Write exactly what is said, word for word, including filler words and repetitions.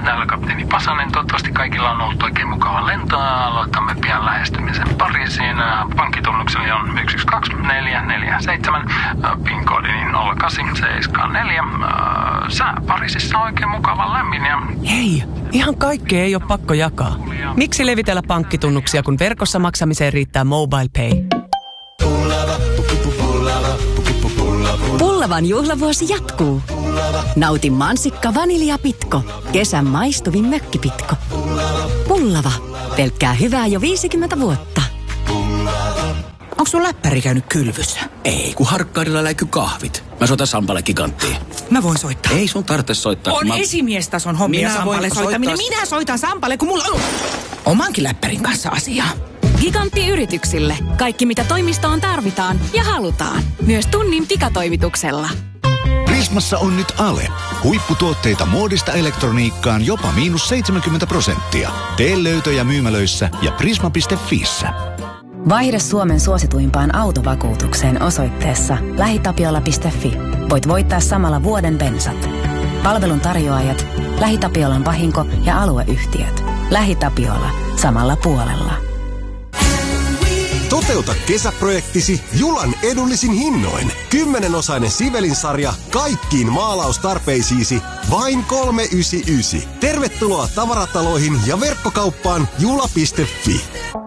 Täällä kapteeni Pasanen. Toivottavasti kaikilla on ollut oikein mukava lento. Aloitamme pian lähestymisen Pariisiin. Pankkitunnukseni on yksi yksi kaksi neljä neljä seitsemän. PIN-koodini nolla kahdeksan seitsemän neljä. Sää Pariisissa on oikein mukava lämmin ja... Hei, ihan kaikkea ei ole pakko jakaa. Miksi levitellä pankkitunnuksia, kun verkossa maksamiseen riittää MobilePay? Pullavan juhlavuosi jatkuu. Nauti mansikka vaniljapitko. Kesän maistuvin mökkipitko. Pullava. Pelkkää hyvää jo viisikymmentä vuotta. Onko sun läppäri käynyt kylvyssä? Ei, kun harkkaarilla läiky kahvit. Mä soitan Sampalle Giganttiin. Mä voin soittaa. Ei sun tarvitse soittaa. On mä... esimiestason hommia Minä Sampalle voin soittaminen. soittaa... Minä soitan Sampalle, kun mulla on omankin läppärin kanssa asiaa. Gigantti yrityksille. Kaikki mitä toimistoon tarvitaan ja halutaan. Myös tunnin pikatoimituksella. Prismassa on nyt Ale. Huipputuotteita muodista elektroniikkaan jopa miinus seitsemänkymmentä prosenttia. Tee löytöjä myymälöissä ja prisma piste fiissä. Vaihda Suomen suosituimpaan autovakuutukseen osoitteessa lähitapiola piste fi. Voit voittaa samalla vuoden bensat. Palvelun tarjoajat, LähiTapiolan vahinko- ja alueyhtiöt. LähiTapiola. Samalla puolella. Toteuta kesäprojektisi Julan edullisin hinnoin. Kymmenenosainen Sivelin sarja kaikkiin maalaustarpeisiisi vain kolme yhdeksänkymmentäyhdeksän. Tervetuloa tavarataloihin ja verkkokauppaan jula piste fi.